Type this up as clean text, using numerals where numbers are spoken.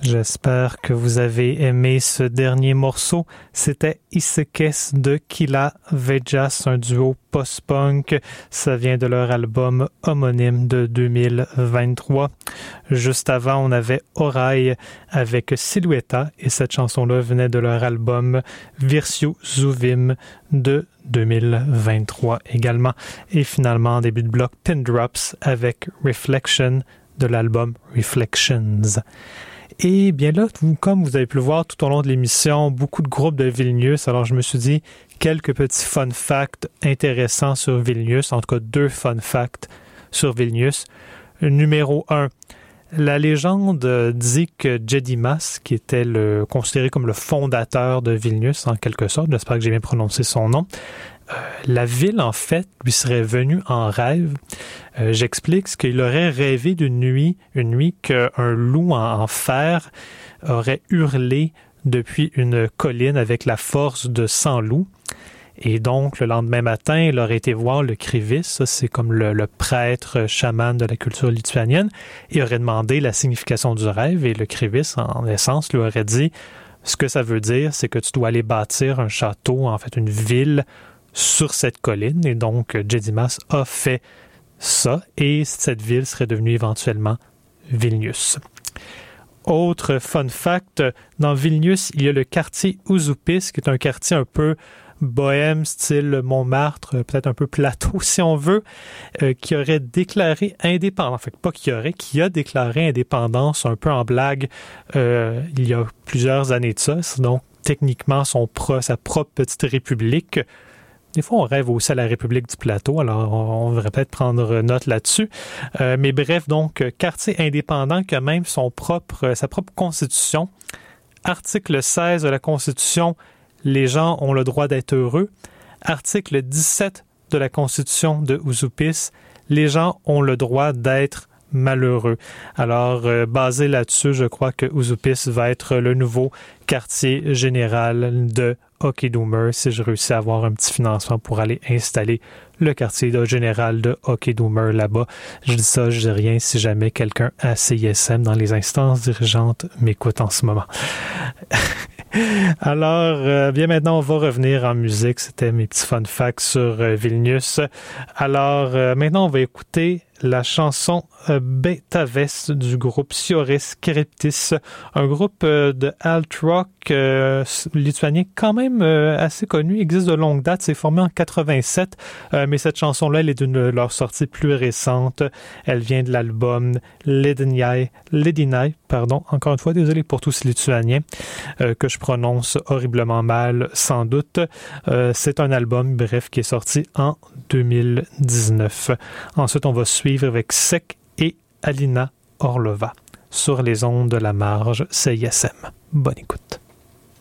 J'espère que vous avez aimé ce dernier morceau. C'était Isekes de Killa Vejas, un duo post-punk. Ça vient de leur album homonyme de 2023. Juste avant, on avait Orai avec Silhouetta et cette chanson-là venait de leur album Virtue Zuvim de 2023 également. Et finalement, en début de bloc, Pin Drops avec Reflection de l'album Reflections. Et bien là, comme vous avez pu le voir tout au long de l'émission, beaucoup de groupes de Vilnius. Alors je me suis dit quelques petits fun facts intéressants sur Vilnius, en tout cas 2 fun facts sur Vilnius. Numéro 1, la légende dit que Gedimas, qui était considéré comme le fondateur de Vilnius en quelque sorte, j'espère que j'ai bien prononcé son nom, la ville, en fait, lui serait venue en rêve. J'explique ce qu'il aurait rêvé d'une nuit, une nuit qu'un loup en fer aurait hurlé depuis une colline avec la force de 100 loups. Et donc, le lendemain matin, il aurait été voir le Krivis, ça c'est comme le prêtre chaman de la culture lituanienne, et aurait demandé la signification du rêve. Et le Krivis, en essence, lui aurait dit, ce que ça veut dire, c'est que tu dois aller bâtir un château, en fait une ville, sur cette colline. Et donc, Gedimas a fait ça et cette ville serait devenue éventuellement Vilnius. Autre fun fact, dans Vilnius, il y a le quartier Užupis, qui est un quartier un peu bohème, style Montmartre, peut-être un peu plateau si on veut, qui aurait déclaré indépendance, enfin pas qui a déclaré indépendance un peu en blague il y a plusieurs années de ça, donc techniquement sa propre petite république. Des fois, on rêve aussi à la République du Plateau, alors on devrait peut-être prendre note là-dessus. Mais bref, donc, quartier indépendant qui a même sa propre constitution. Article 16 de la Constitution, les gens ont le droit d'être heureux. Article 17 de la Constitution de Užupis, les gens ont le droit d'être malheureux. Alors, basé là-dessus, je crois que Užupis va être le nouveau quartier général de Hockey-Doomer si je réussis à avoir un petit financement pour aller installer le quartier général de Hockey-Doomer là-bas. Je dis ça, je dis rien si jamais quelqu'un à CISM dans les instances dirigeantes m'écoute en ce moment. Alors, bien maintenant, on va revenir en musique. C'était mes petits fun facts sur Vilnius. Alors, maintenant, on va écouter la chanson Betaves du groupe Sioris Cryptis, un groupe de alt-rock lituanien quand même assez connu, existe de longue date, c'est formé en 87, mais cette chanson-là, elle est d'une leur sortie plus récente. Elle vient de l'album Ledinai, encore une fois, désolé pour tous ces lituaniens que je prononce horriblement mal, sans doute. C'est un album, bref, qui est sorti en 2019. Ensuite, on va suivre avec Sek et Alina Orlova sur les ondes de la marge CISM. Bonne écoute.